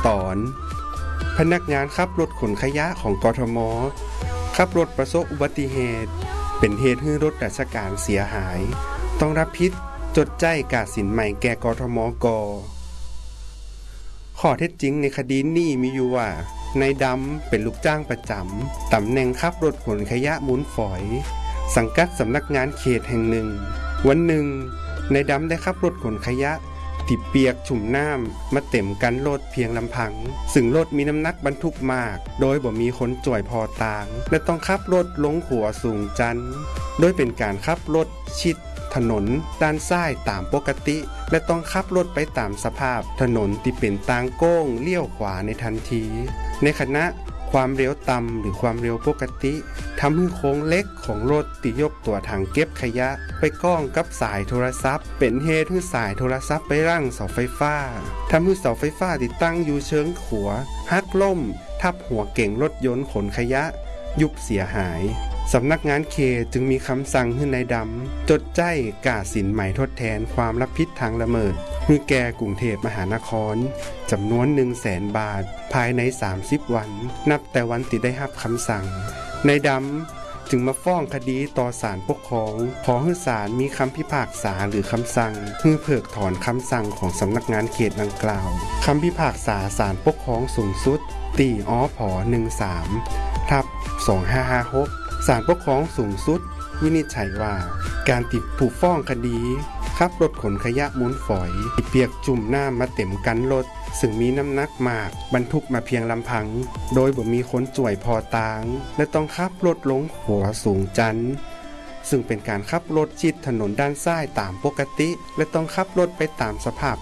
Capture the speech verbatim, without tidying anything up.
ตอนพนักงานขับรถขนขยะของกทม.ขับรถประสบอุบัติเหตุเป็นเหตุให้รถราชการเสียหายต้องรับผิดจดจ่ายค่าสินใหม่แก่กทม.ก.ข้อเท็จจริงในคดีนี้มีอยู่ว่านายดำเป็นลูกจ้างประจำตำแหน่งขับรถขนขยะมูลฝอยสังกัดสำนักงานเขตแห่งหนึ่งวันหนึ่งนายดำได้ขับรถขนขยะที่เปียกชุ่มน้ำมาเต็มกันรถเพียงลำพังซึ่งรถมีน้ำหนักบรรทุกมากโดยบ่มีคนจ่วยพอตางและต้องขับรถลงขัวสูงจันทร์โดยเป็นการขับรถชิดถนนด้านซ้ายตามปกติและต้องขับรถไปตามสภาพถนนที่เป็นทางโก้งเลี้ยวขวาในทันทีในขณะความเร็วต่ำหรือความเร็วปกติทำให้โค้งเล็กของรถที่ยกตัวถังเก็บขยะไปก้องกับสายโทรศัพท์เป็นเหตุให้สายโทรศัพท์ไปรั่งเสาไฟฟ้าทำให้เสาไฟฟ้าที่ตั้งอยู่เชิงขัวหักล่มทับหัวเก่งรถยนต์ขนขยะยุบเสียหายสำนักงานเขตจึงมีคำสั่งให้นายดำจดจ่ายค่าสินใหม่ทดแทนความรับผิดทางละเมิดให้แก่กรุงเทพมหานครจำนวน หนึ่งแสน บาทภายในสามสิบวันนับแต่วันที่ได้รับคำสั่งนายดำจึงมาฟ้องคดีต่อศาลปกครองขอให้ศาลมีคำพิพากษาหรือคำสั่งเพื่อเพิกถอนคำสั่งของสำนักงานเขตดังกล่าวคำพิพากษาศาลปกครองสูงสุดตีอผหนึ่งสามทับสองห้าห้าหกศาลปกครองสูงสุดวินิจฉัยว่าการติดผู้ฟ้องคดีขับรถขนขยะมูลฝอยที่เปียกจุ่มน้ำมาเต็มกันรถซึ่งมีน้ำหนักมากบรรทุกมาเพียงลำพังโดยบ่มีคนจ่วยพอตางและต้องขับรถลงหัวสูงจันทร์ซึ่งเป็นการขับรถชิดถนนด้านซ้ายตามปกติและต้องขับรถไปตามสภาพ